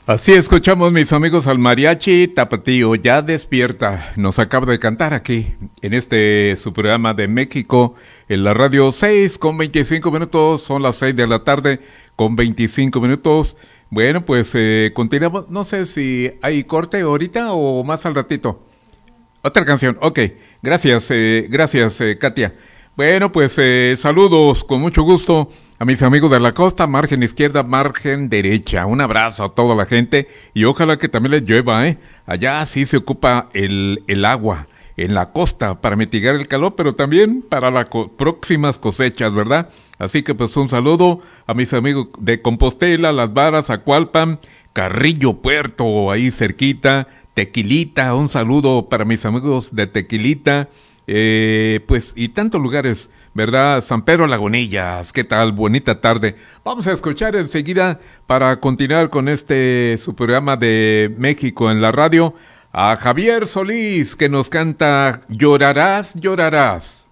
Así escuchamos, mis amigos, al mariachi tapatío, ya despierta. Nos acaba de cantar aquí, en este su programa de México, en la radio 6:25, son las 6 de la tarde, con 25 minutos. Bueno, pues continuamos, no sé si hay corte ahorita o más al ratito. Otra canción, ok, gracias, Katia. Bueno, pues saludos con mucho gusto a mis amigos de la costa, margen izquierda, margen derecha. Un abrazo a toda la gente y ojalá que también les llueva, ¿eh? Allá sí se ocupa el agua en la costa para mitigar el calor, pero también para las próximas cosechas, ¿verdad? Así que pues un saludo a mis amigos de Compostela, Las Varas, Acualpan, Carrillo Puerto, ahí cerquita, Tequilita, un saludo para mis amigos de Tequilita, pues y tantos lugares, ¿verdad? San Pedro Lagunillas, ¿qué tal? Bonita tarde. Vamos a escuchar enseguida, para continuar con su programa de México en la radio, a Javier Solís, que nos canta Llorarás, llorarás.